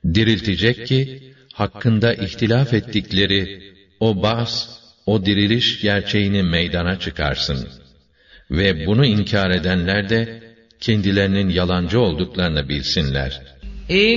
Diriltecek ki, hakkında ihtilaf ettikleri o ba's, o diriliş gerçeğini meydana çıkarsın. Ve bunu inkar edenler de kendilerinin yalancı olduklarını bilsinler.